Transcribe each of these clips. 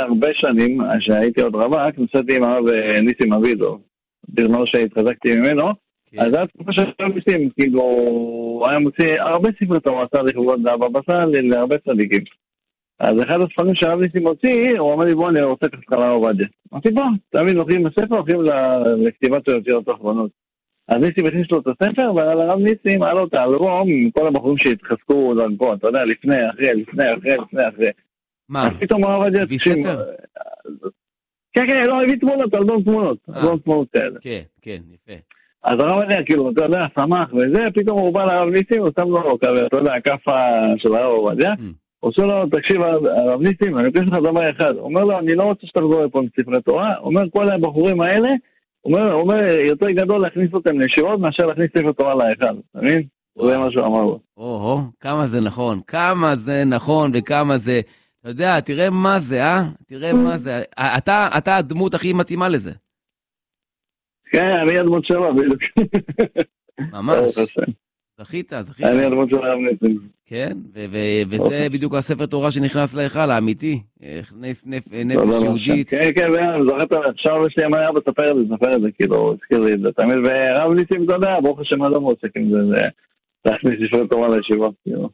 הרבה שנים, שהייתי עוד רווק, נסעתי עם הרב ניסים אבידו, בזמן שהתחזקתי ממנו, אז זה התקופה של הרב ניסים, כאילו, הוא היה מוציא הרבה ספרי תורה, עשה לכבוד הבבא סאלי להרבה צדיקים. אז אחד הספרים שהרב ניסים הוציא, הוא אמר לי, בוא, אני רוצה ככה לרב עובדיה. אמרתי, בוא, תמיד הולכים בספר, הולכים לכתיבת היצירות האחרונות. אז ניסים הכניס לו את הספר, ועל הרב ניסים היה לו את האלבום עם כל הבחורים שהתחזקו דרכו, אתה יודע, לפני, אחרי. מה? אז פתאום הרב עובדיה... הביא ספר? כן, לא, הביא תמונות, אלבום תמונות כאלה. כן, יפה. אז הרב עובדיה, כאילו, אתה יודע, שמח וזה, פתאום הוא בא לרב ניסים, הוא שם לו, אתה יודע, הכפה של הרב עובדיה, הוא עושה לו, תקשיב, הרב ניסים, אני אתן לך דבר אחד, הוא אומר לו, אני לא רוצה שתחזור לפה עם ספרי תורה, הוא אומר, כל הבחורים האלה, הוא אומר, יותר גדול להכניס אותם לישיבות מאשר להכניס ספר תורה להיכל, אתה מבין? זה מה שהוא אמר לו. כמה זה נכון וכמה זה, אתה יודע, תראה מה זה, תראה מה זה, אתה הדמות הכי מתאימה לזה. כן, אני הדמות שלו, בדיוק. ממש. זכית. אני הדמות של הרב ניסים. כן, וזה בדיוק הספר תורה שנכנס להיכל, האמיתי. נפש יהודית. כן, זוכרת, עכשיו יש לי מה היה בספר את זה, כאילו, הזכיר לי את זה. תמיד, והרב ניסים, אתה יודע, ברוך השם לא מוצק עם זה, להכניס ספרי תורה לישיבה, כאילו.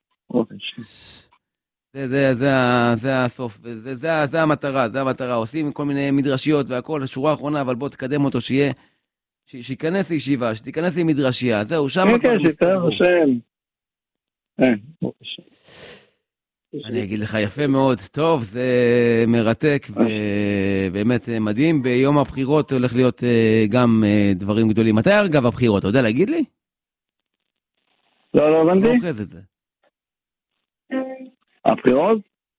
זה הסוף, זה המטרה, עושים כל מיני מדרשיות והכל, השורה האחרונה, אבל בוא תקדם אותו שיכנס לישיבה, שתיכנס למדרשייה, זהו, שם... כן, שתאר השם. אני אגיד לך, יפה מאוד, טוב, זה מרתק ובאמת מדהים, ביום הבחירות הולך להיות גם דברים גדולים. מתי אגב הבחירות, אתה יודע להגיד לי? לא הבנתי. לא אוחז את זה. הבחירות?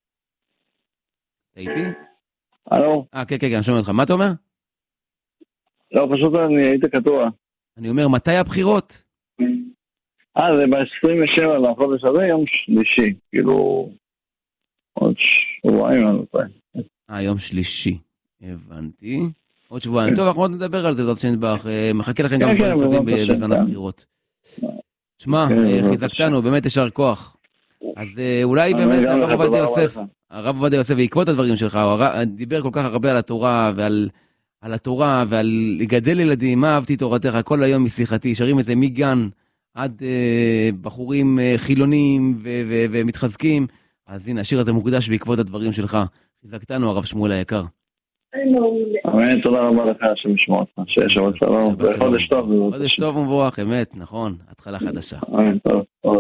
הייתי? הלו? כן, אני שומע אותך, מה אתה אומר? לא, פשוט אני הייתי קטוע. אני אומר, מתי הבחירות? זה ב-27 לחודש הזה, יום שלישי, כאילו, עוד שבועיים, אני לא יודע. יום שלישי, הבנתי. עוד שבועיים, טוב, אנחנו עוד נדבר על זה, מחכה לכם גם דברים טובים בזמן הבחירות. שמע, חיזקתנו, באמת ישר כוח. אז אולי באמת הרב עובדיה יוסף, בעקבות הדברים שלך, הוא דיבר כל כך הרבה על התורה ועל התורה ועל לגדל ילדים, מה אהבתי תורתך, כל היום משיחתי, שרים את זה מגן עד בחורים חילונים ומתחזקים, אז הנה, השיר הזה מוקדש בעקבות הדברים שלך. חיזקתנו, הרב שמואל היקר. אמן, תודה רבה לך, השם ישמע אותך, שיש עוד שלום, וחודש טוב. חודש טוב ומבורך, אמת, נכון, התחלה חדשה. אמן, טוב.